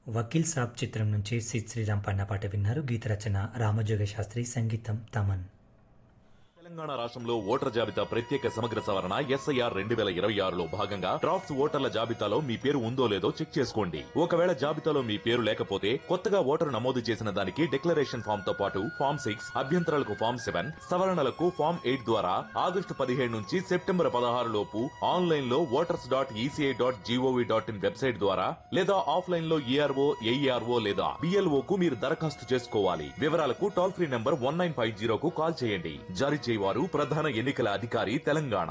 వకీల్ సాబ్ చిత్రం నుంచి సిద్ శ్రీరామ్ పాడిన పాట విన్నారు. గీత రచన రామజోగ శాస్త్రి, సంగీతం తమన్. తెలంగాణ రాష్ట్రంలో ఓటర్ జాబితా ప్రత్యేక సమగ్ర సవరణ SIR 2026లో భాగంగా డ్రాఫ్ట్స్ ఓటర్ల జాబితాలో మీ పేరు ఉందో లేదో చెక్ చేసుకోండి. ఒకవేళ జాబితాలో మీ పేరు లేకపోతే కొత్తగా ఓటరు నమోదు చేసిన దానికి డిక్లరేషన్ ఫామ్ తో పాటు ఫామ్ 6, అభ్యంతరాలకు ఫామ్ 7, సవరణలకు ఫామ్ 8 ద్వారా ఆగస్టు 17 నుంచి సెప్టెంబర్ 16 లోపు ఆన్లైన్ లో voters.eci.gov.in వెబ్సైట్ ద్వారా లేదా ఆఫ్లైన్ లో ERO, AERO లేదా BLO కు మీరు దరఖాస్తు చేసుకోవాలి. వివరాలకు టోల్ ఫ్రీ నంబర్ 1950 కు కాల్ చేయండి. జారీ వారు ప్రధాన ఎన్నికల అధికారి తెలంగాణ.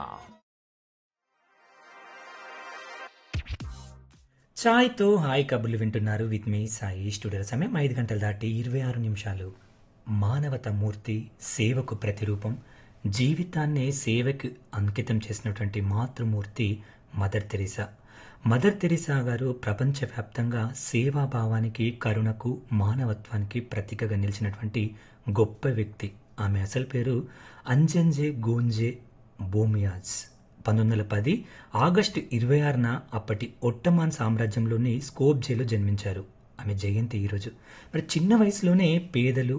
ఛాయ్తో హాయ్ కబుర్లు వింటున్నారు విత్ మీ సాయి. స్టూడియో సమయం 5 గంటలు దాటి 26 నిమిషాలు. మానవత మూర్తి, సేవకు ప్రతిరూపం, జీవితాన్నే సేవకు అంకితం చేసినటువంటి మాతృమూర్తి మదర్ తెరీసా. మదర్ తెరీసా గారు ప్రపంచవ్యాప్తంగా సేవాభావానికి, కరుణకు, మానవత్వానికి ప్రతీకగా నిలిచినటువంటి గొప్ప వ్యక్తి. ఆమె అసలు పేరు అంజంజే గోంజే బోమియాజ్. 1910 ఆగస్టు 26న అప్పటి ఒట్టమాన్ సామ్రాజ్యంలోని స్కోప్జేలో జన్మించారు. ఆమె జయంతి ఈరోజు. మరి చిన్న వయసులోనే పేదలు,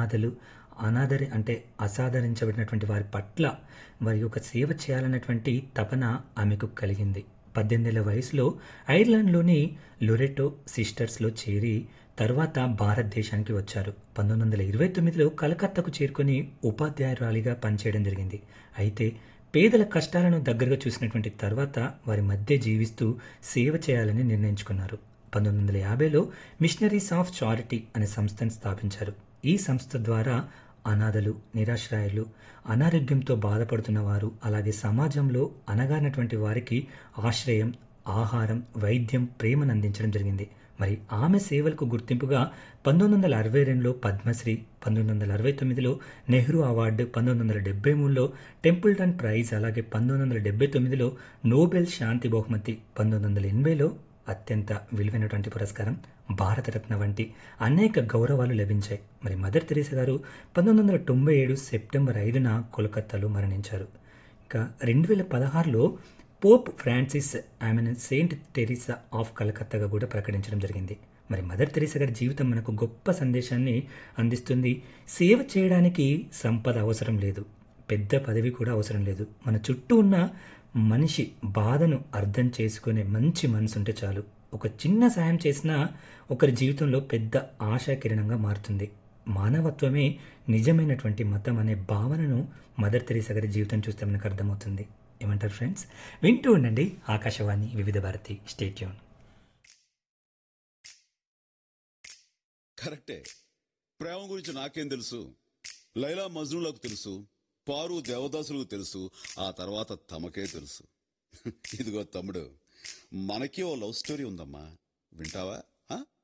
అసాదరించబడినటువంటి వారి పట్ల వారి యొక్క సేవ చేయాలన్నటువంటి తపన ఆమెకు కలిగింది. 18 ఏళ్ల వయసులో ఐర్లాండ్లోని లొరెటో సిస్టర్స్లో చేరి తర్వాత భారతదేశానికి వచ్చారు. 1929లో కలకత్తాకు చేరుకొని ఉపాధ్యాయురాలిగా పనిచేయడం జరిగింది. అయితే పేదల కష్టాలను దగ్గరగా చూసినటువంటి తర్వాత వారి మధ్య జీవిస్తూ సేవ చేయాలని నిర్ణయించుకున్నారు. 1950లో మిషనరీస్ ఆఫ్ చారిటీ అనే సంస్థను స్థాపించారు. ఈ సంస్థ ద్వారా అనాథలు, నిరాశ్రయులు, అనారోగ్యంతో బాధపడుతున్న వారు, అలాగే సమాజంలో అనగానటువంటి వారికి ఆశ్రయం, ఆహారం, వైద్యం, ప్రేమను అందించడం జరిగింది. మరి ఆమె సేవలకు గుర్తింపుగా 1962లో Padmashri, 1969లో Nehru award, 1973లో Templeton praise, అలాగే 1979లో నోబెల్ శాంతి బహుమతి, 1980లో అత్యంత విలువైనటువంటి పురస్కారం భారతరత్న వంటి అనేక గౌరవాలు లభించాయి. మరి మదర్ తెరీసా గారు 1997 సెప్టెంబర్ 5న కోల్కతాలో మరణించారు. ఇంకా 2016లో పోప్ ఫ్రాన్సిస్ ఆమెను సెయింట్ తెరీసా ఆఫ్ కలకత్తాగా కూడా ప్రకటించడం జరిగింది. మరి మదర్ తెరీసా గారి జీవితం మనకు గొప్ప సందేశాన్ని అందిస్తుంది. సేవ చేయడానికి సంపద అవసరం లేదు, పెద్ద పదవి కూడా అవసరం లేదు. మన చుట్టూ ఉన్న మనిషి బాధను అర్థం చేసుకునే మంచి మనసు ఉంటే చాలు. ఒక చిన్న సాయం చేసినా ఒకరి జీవితంలో పెద్ద ఆశాకిరణంగా మారుతుంది. మానవత్వమే నిజమైనటువంటి మతం అనే భావనను మదర్ తెరీసా గారి జీవితం చూస్తే మనకు అర్థమవుతుంది. ఏమంటారు ఫ్రెండ్స్? వింటూ ఉండండి ఆకాశవాణి వివిధ భారతి. Stay tune. కరెక్టే. ప్రేమ గురించి నాకేం తెలుసు? లైలా మజ్నూలకు తెలుసు, పారు దేవదాసులకు తెలుసు, ఆ తర్వాత తమకే తెలుసు. ఇదిగో తమ్ముడు, మనకి ఓ లవ్ స్టోరీ ఉందమ్మా, వింటావా?